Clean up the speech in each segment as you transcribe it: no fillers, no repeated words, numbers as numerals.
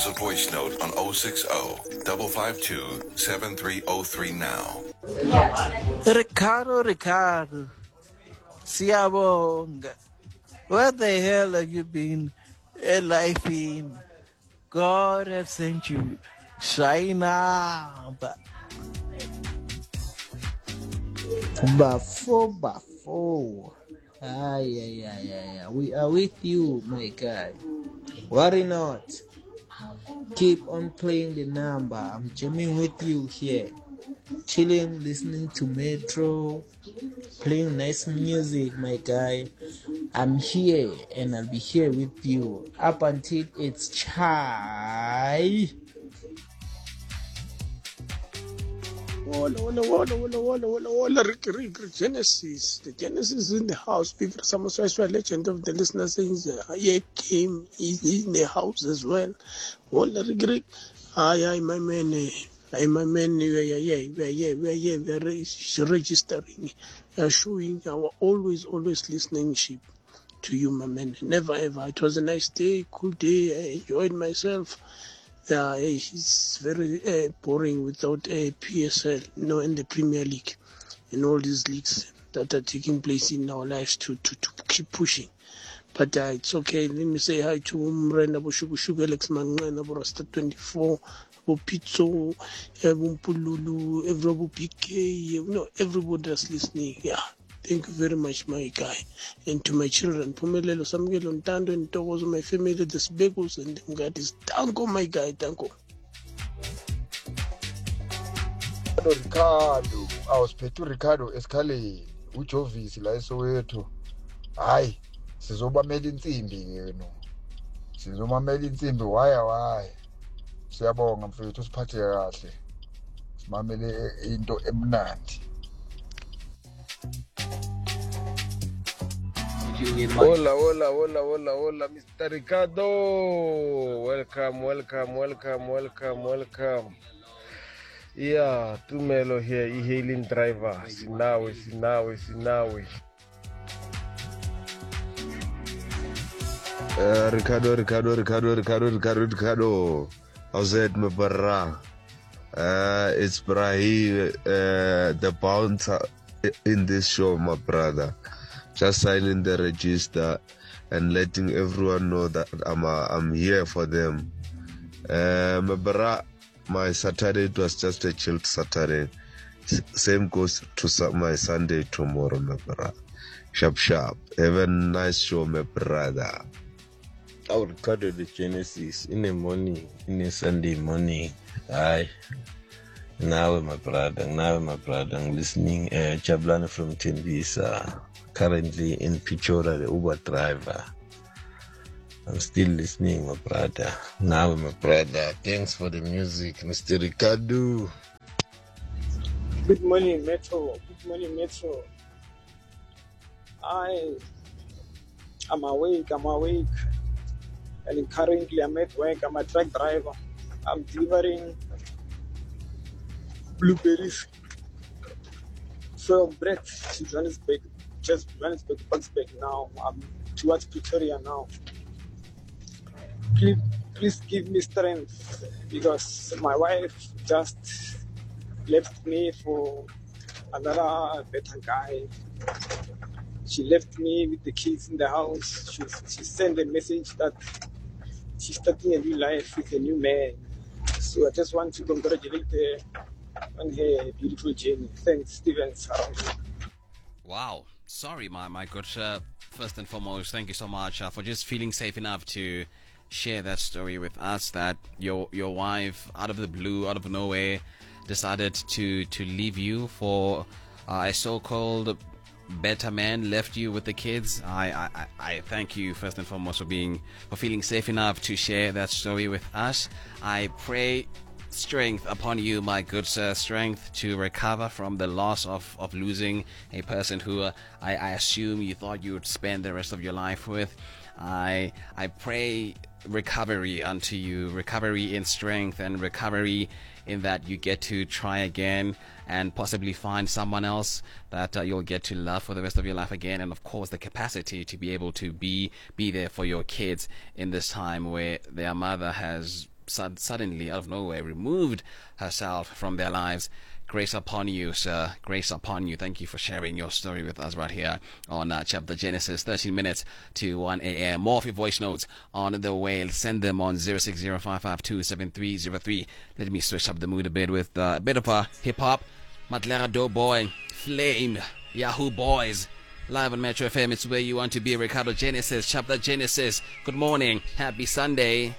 us a voice note on 060 552 7303 now. Ricardo, Siyabonga. Where the hell have you been? Life in God have sent you. Shine up. Bafo. Yeah. We are with you, my guy. Worry not. Keep on playing the number. I'm jamming with you here. Chilling, listening to Metro, playing nice music, my guy. I'm here and I'll be here with you up until it's chai. Hola, Rick, Genesis. The Genesis is in the house. Big Samuswashwa, legend of the listener, saying, yeah, came, he's in the house as well. Hola, Rick. Aye, my man, we're registering, showing our always listening ship to you, my man. Never ever. It was a nice day, cool day. I enjoyed myself. Yeah, it's very boring without a PSL, in the Premier League, in all these leagues that are taking place in our lives to keep pushing. But it's okay. Let me say hi to Mrena Bushubu, Alex Manana, Borasta 24, Pizzo, Bumpululu, everybody PK, everybody that's listening. Yeah. Thank you very much, my guy. And to my children, Pumelelo, Samuel, Ntando, and Togozo, my family, the Sbegos, and them guys. Tanko, my guy, Tanko. Ricardo, awusiphethe Ricardo esikhaleni uJovis la eSoweto. Hayi, sizobamela insimbi yenu. Sizomamela insimbi waya. Siyabonga mfethu usiphathe kahle. Simamele into emnandi. Hola, Mr. Ricardo. Welcome. Yeah, Tumelo here, e-hailing driver. Sinawe. Ricardo. How's it, my brother? It's Brahi, the bouncer in this show, my brother. Just signing the register and letting everyone know that I'm here for them. My brother, my Saturday, it was just a chilled Saturday. Same goes to my Sunday tomorrow, my brother. Sharp. Have a nice show, my brother. I will cut the Genesis in the morning, in a Sunday morning. Aye. Now my brother, I'm listening. Chablana from Tembisa, currently in Pichora, the Uber driver. I'm still listening, my brother. Now my brother, thanks for the music, Mr. Ricardo. Good morning, Metro. I'm awake. And currently I'm at work. I'm a truck driver. I'm delivering blueberries from Brett to Johannesburg, Bucksburg now. I'm towards Pretoria now. Please give me strength because my wife just left me for another better guy. She left me with the kids in the house. She sent a message that she's starting a new life with a new man. So I just want to congratulate her on her beautiful journey. Thanks, Steven. Wow. Sorry, my good first and foremost, thank you so much for just feeling safe enough to share that story with us, that your wife, out of the blue, out of nowhere, decided to leave you for a so-called better man, left you with the kids. I thank you first and foremost for feeling safe enough to share that story with us. I pray strength upon you, my good sir, strength to recover from the loss of losing a person who I assume you thought you would spend the rest of your life with. I pray recovery unto you, recovery in strength and recovery in that you get to try again and possibly find someone else that you'll get to love for the rest of your life again, and of course the capacity to be able to be there for your kids in this time where their mother has suddenly, out of nowhere, removed herself from their lives. Grace upon you, sir. Grace upon you. Thank you for sharing your story with us right here on Chapter Genesis. 13 minutes to 1 a.m. More of your voice notes on the way. Send them on 0605527303. Let me switch up the mood a bit with a bit of a hip-hop. Madlera Doughboy, Flame, Yahoo Boys. Live on Metro FM. It's where you want to be. Ricardo Genesis, Chapter Genesis. Good morning. Happy Sunday.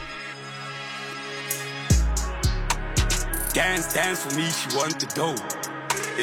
Dance, dance for me, she want the dough.